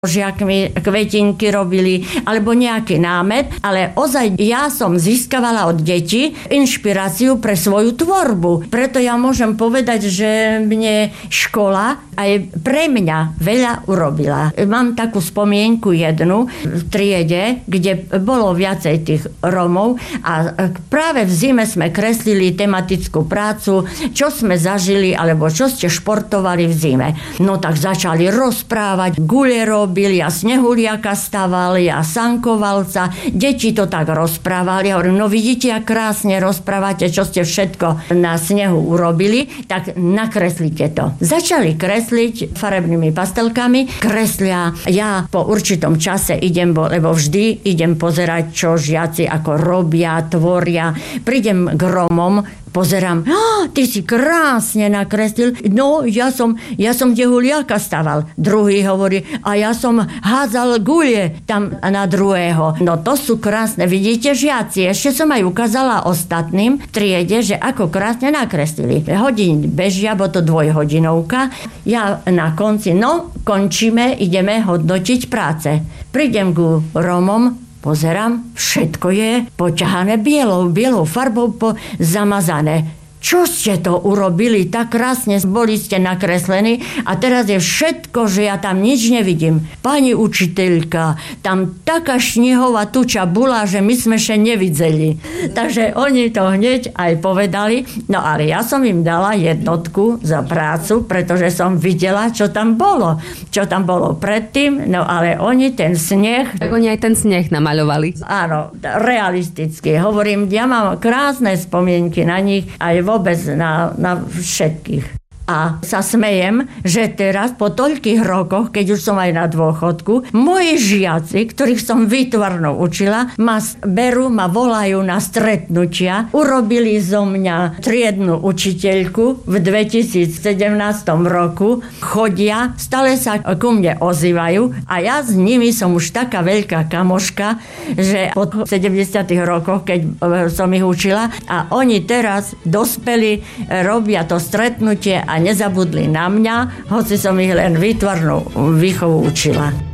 žiakmi kvetinky robili, alebo nejaký námet, ale ozaj ja som získavala od detí inšpiráciu pre svoju tvorbu. Preto ja môžem povedať, že mne škola aj pre mňa veľa urobila. Mám takú spomienku jednu v triede, kde bolo viacej tých Rómov a práve v zime sme kreslili tematickú prácu, čo sme zažili, alebo čo ste športovali v zime. No tak začali rozprávať, gule robili a snehuliaka stavali a sankovalca. Deti to tak rozprávali. Ja hovorím, no vidíte, ak krásne rozprávate, čo ste všetko na snehu urobili, tak nakreslite to. Začali kresliť farebnými pastelkami. Kreslia. Ja po určitom čase idem, lebo vždy idem pozerať, čo žiaci ako robia, tvoria. Prídem k Rómom, pozerám, ty si krásne nakreslil. No, ja som dehuliaka staval. Druhý hovorí, a ja som hádzal gulie tam na druhého. No to sú krásne. Vidíte, žiaci, ešte som aj ukázala ostatným v triede, že ako krásne nakreslili. Hodiny bežia, bo to dvojhodinovka. Ja na konci, končíme, ideme hodnotiť práce. Prídem ku Rómom, pozerám, všetko je poťahané bielou farbou zamazané. Čo ste to urobili? Tak krásne boli ste nakreslení a teraz je všetko, že ja tam nič nevidím. Pani učiteľka, tam taká snehová tuča bola, že my sme še nevideli. Takže oni to hneď aj povedali. No ale ja som im dala jednotku za prácu, pretože som videla, čo tam bolo. Čo tam bolo predtým, no ale oni ten sneh... Tak oni aj ten sneh namaľovali. Áno, realisticky. Hovorím, ja mám krásne spomienky na nich, aj vôbec na všetkých. A sa smejem, že teraz po toľkých rokoch, keď už som aj na dôchodku, moji žiaci, ktorých som výtvarnou učila, ma volajú na stretnutia. Urobili zo mňa triednu učiteľku v 2017 roku. Chodia, stále sa ku mne ozývajú a ja s nimi som už taká veľká kamoška, že po 70 rokoch, keď som ich učila, a oni teraz dospeli, robia to stretnutie a nezabudli na mňa, hoci som ich len výtvarnú výchovu učila.